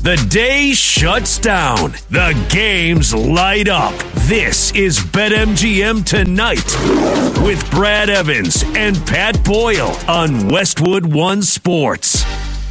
The day shuts down. The games light up. This is BetMGM Tonight with Brad Evans and Pat Boyle on Westwood One Sports.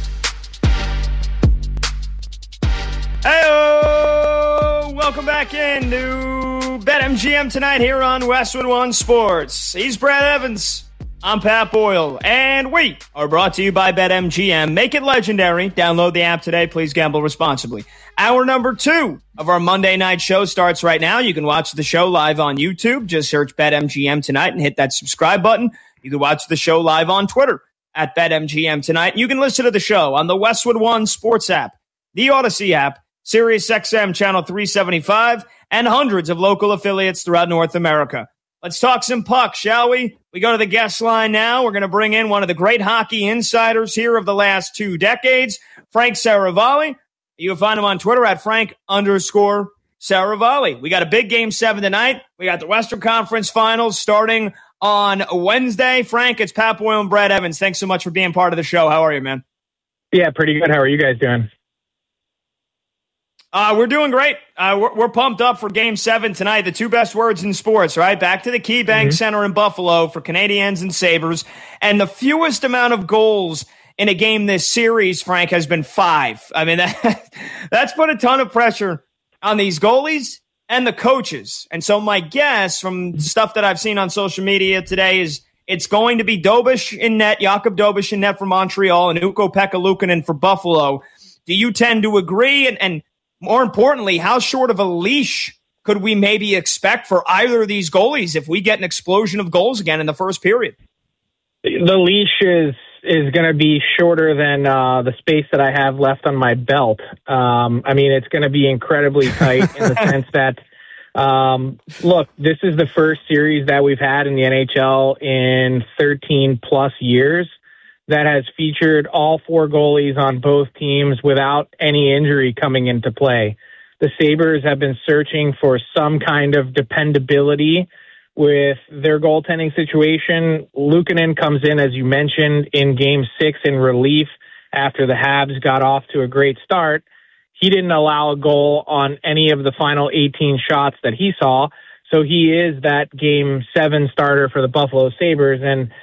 Hey, welcome back into BetMGM Tonight here on Westwood One Sports. He's Brad Evans. I'm Pat Boyle, and we are brought to you by BetMGM. Make it legendary. Download the app today. Please gamble responsibly. Hour number 2 of our Monday night show starts right now. You can watch the show live on YouTube. Just search BetMGM Tonight and hit that subscribe button. You can watch the show live on Twitter at BetMGM Tonight. You can listen to the show on the Westwood One Sports app, the Odyssey app, SiriusXM Channel 375, and hundreds of local affiliates throughout North America. Let's talk some puck, shall we? We go to the guest line now. We're going to bring in one of the great hockey insiders here of the last 2 decades, Frank Seravalli. You can find him on Twitter at Frank_Seravalli. We got a big Game 7 tonight. We got the Western Conference Finals starting on Wednesday. Frank, it's Pat Boyle and Brad Evans. Thanks so much for being part of the show. How are you, man? Yeah, pretty good. How are you guys doing? We're doing great. We're pumped up for Game 7 tonight. The 2 best words in sports, right? Back to the KeyBank Center in Buffalo for Canadiens and Sabres. And the fewest amount of goals in a game this series, Frank, has been 5. I mean, that's put a ton of pressure on these goalies and the coaches. And so my guess from stuff that I've seen on social media today is it's going to be Dobeš in net, Jakub Dobeš in net for Montreal, and Ukko-Pekka Luukkonen for Buffalo. Do you tend to agree? And more importantly, how short of a leash could we maybe expect for either of these goalies if we get an explosion of goals again in the first period? The leash is going to be shorter than the space that I have left on my belt. I mean, it's going to be incredibly tight in the sense that, look, this is the first series that we've had in the NHL in 13 plus years that has featured all 4 goalies on both teams without any injury coming into play. The Sabres have been searching for some kind of dependability with their goaltending situation. Luukkonen comes in, as you mentioned, in Game 6 in relief after the Habs got off to a great start. He didn't allow a goal on any of the final 18 shots that he saw, so he is that Game 7 starter for the Buffalo Sabres, and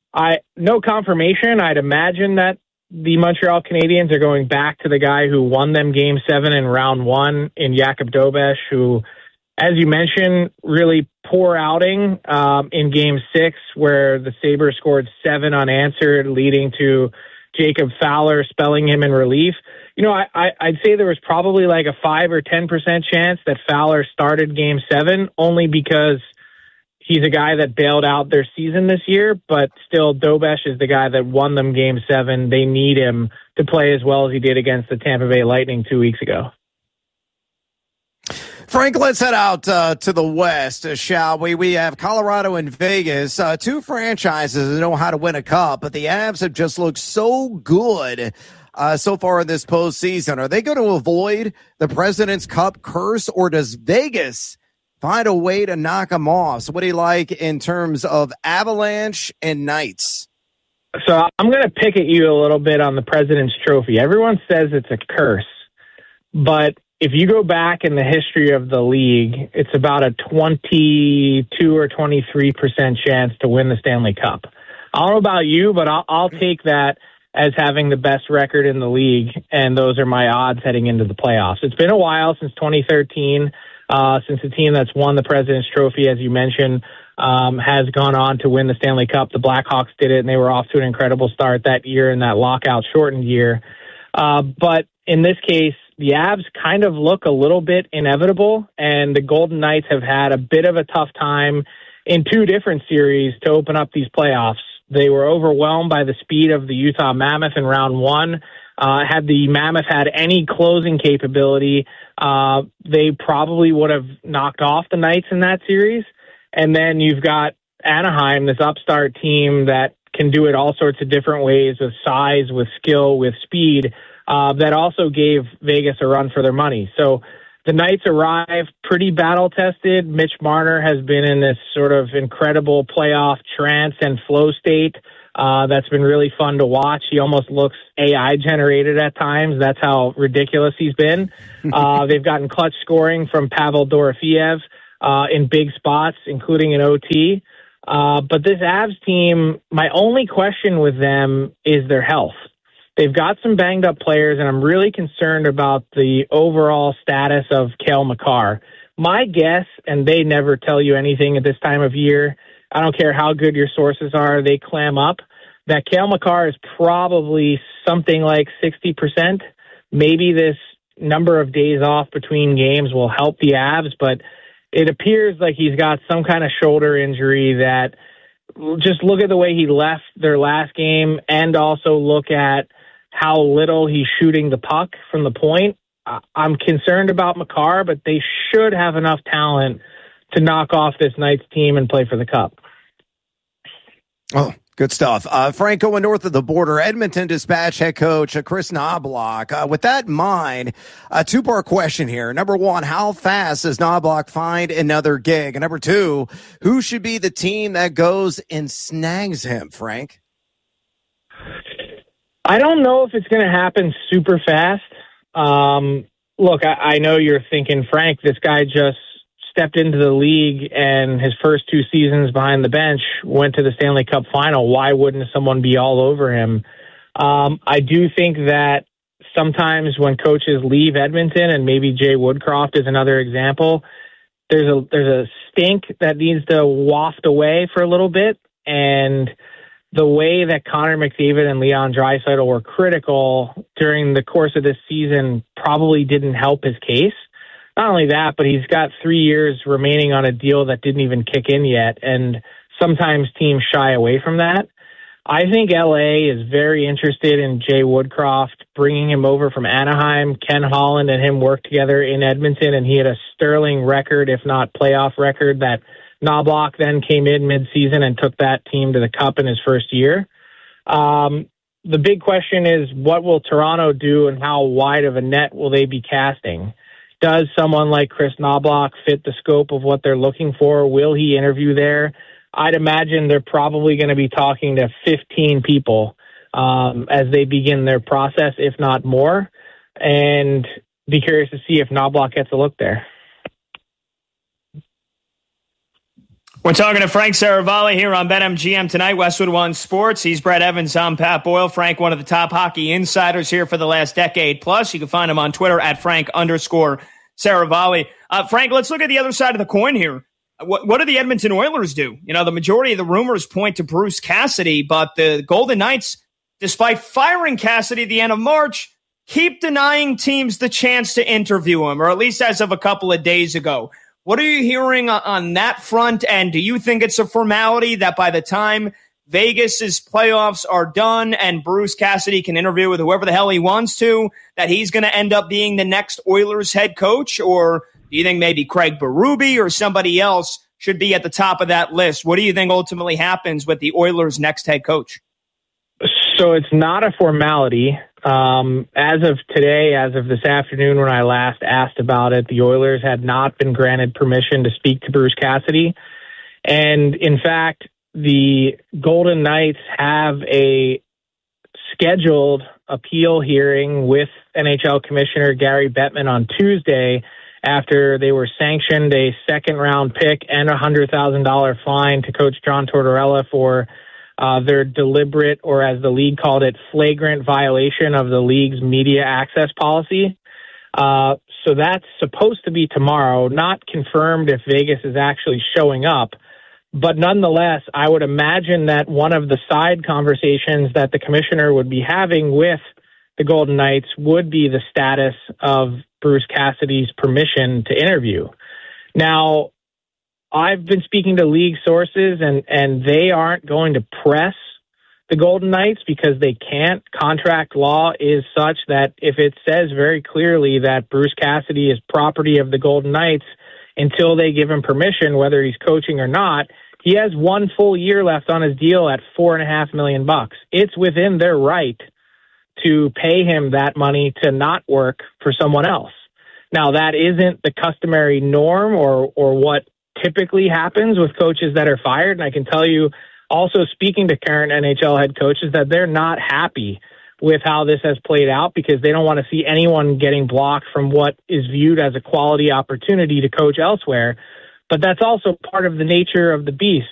no confirmation. I'd imagine that the Montreal Canadiens are going back to the guy who won them Game 7 in round 1 in Jakub Dobeš, who, as you mentioned, really poor outing in Game 6 where the Sabres scored 7 unanswered, leading to Jacob Fowler spelling him in relief. You know, I'd say there was probably like a 5 or 10% chance that Fowler started Game 7 only because he's a guy that bailed out their season this year, but still Dobeš is the guy that won them Game 7. They need him to play as well as he did against the Tampa Bay Lightning 2 weeks ago. Frank, let's head out to the West, shall we? We have Colorado and Vegas, 2 franchises that know how to win a cup, but the Avs have just looked so good so far in this postseason. Are they going to avoid the President's Cup curse, or does Vegas find a way to knock them off? So what do you like in terms of Avalanche and Knights? So I'm going to pick at you a little bit on the President's Trophy. Everyone says it's a curse, but if you go back in the history of the league, it's about a 22 or 23% chance to win the Stanley Cup. I don't know about you, but I'll take that as having the best record in the league, and those are my odds heading into the playoffs. It's been a while since 2013. Since the team that's won the President's Trophy, as you mentioned, has gone on to win the Stanley Cup. The Blackhawks did it, and they were off to an incredible start that year in that lockout-shortened year. But in this case, the Avs kind of look a little bit inevitable, and the Golden Knights have had a bit of a tough time in 2 different series to open up these playoffs. They were overwhelmed by the speed of the Utah Mammoth in round 1. Had the Mammoth had any closing capability, they probably would have knocked off the Knights in that series. And then you've got Anaheim, this upstart team that can do it all sorts of different ways with size, with skill, with speed, that also gave Vegas a run for their money. So the Knights arrive pretty battle-tested. Mitch Marner has been in this sort of incredible playoff trance and flow state That's been really fun to watch. He almost looks AI generated at times. That's how ridiculous he's been. They've gotten clutch scoring from Pavel Dorofeev in big spots, including an OT. But this Avs team, my only question with them is their health. They've got some banged up players, and I'm really concerned about the overall status of Cale Makar. My guess, and they never tell you anything at this time of year, I don't care how good your sources are, they clam up, that Cale Makar is probably something like 60%. Maybe this number of days off between games will help the Avs, but it appears like he's got some kind of shoulder injury that, just look at the way he left their last game and also look at how little he's shooting the puck from the point. I'm concerned about Makar, but they should have enough talent to knock off this Knights team and play for the Cup. Oh, good stuff. Frank, going north of the border, Edmonton Dispatch head coach Chris Knoblauch. With that in mind, a two-part question here. Number one, how fast does Knoblauch find another gig? And number two, who should be the team that goes and snags him, Frank? I don't know if it's going to happen super fast. Look, I know you're thinking, Frank, this guy just stepped into the league and his first two seasons behind the bench went to the Stanley Cup final. Why wouldn't someone be all over him? I do think that sometimes when coaches leave Edmonton, and maybe Jay Woodcroft is another example, there's a stink that needs to waft away for a little bit. And the way that Connor McDavid and Leon Draisaitl were critical during the course of this season probably didn't help his case. Not only that, but he's got 3 years remaining on a deal that didn't even kick in yet, and sometimes teams shy away from that. I think LA is very interested in Jay Woodcroft, bringing him over from Anaheim. Ken Holland and him worked together in Edmonton, and he had a sterling record, if not playoff record, that Knoblauch then came in mid-season and took that team to the Cup in his first year. The big question is, what will Toronto do and how wide of a net will they be casting? Does someone like Chris Knoblauch fit the scope of what they're looking for? Will he interview there? I'd imagine they're probably going to be talking to 15 people as they begin their process, if not more, and be curious to see if Knoblauch gets a look there. We're talking to Frank Saravalli here on BetMGM tonight, Westwood One Sports. He's Brett Evans. I'm Pat Boyle. Frank, one of the top hockey insiders here for the last decade plus. You can find him on Twitter at Frank_Saravalli. Frank, let's look at the other side of the coin here. What do the Edmonton Oilers do? You know, the majority of the rumors point to Bruce Cassidy, but the Golden Knights, despite firing Cassidy at the end of March, keep denying teams the chance to interview him, or at least as of a couple of days ago. What are you hearing on that front, and do you think it's a formality that by the time Vegas's playoffs are done and Bruce Cassidy can interview with whoever the hell he wants to, that he's going to end up being the next Oilers head coach? Or do you think maybe Craig Berube or somebody else should be at the top of that list? What do you think ultimately happens with the Oilers' next head coach? So it's not a formality. As of today, as of this afternoon when I last asked about it, the Oilers had not been granted permission to speak to Bruce Cassidy. And in fact, the Golden Knights have a scheduled appeal hearing with NHL Commissioner Gary Bettman on Tuesday after they were sanctioned a second-round pick and a $100,000 fine to Coach John Tortorella for their deliberate, or as the league called it, flagrant violation of the league's media access policy. So that's supposed to be tomorrow, not confirmed if Vegas is actually showing up. But nonetheless, I would imagine that one of the side conversations that the commissioner would be having with the Golden Knights would be the status of Bruce Cassidy's permission to interview. Now, I've been speaking to league sources, and they aren't going to press the Golden Knights because they can't. Contract law is such that if it says very clearly that Bruce Cassidy is property of the Golden Knights until they give him permission, whether he's coaching or not, he has 1 full year left on his deal at $4.5 million. It's within their right to pay him that money to not work for someone else. Now, that isn't the customary norm or what typically happens with coaches that are fired. And I can tell you, also speaking to current NHL head coaches that they're not happy with how this has played out because they don't want to see anyone getting blocked from what is viewed as a quality opportunity to coach elsewhere. But that's also part of the nature of the beast.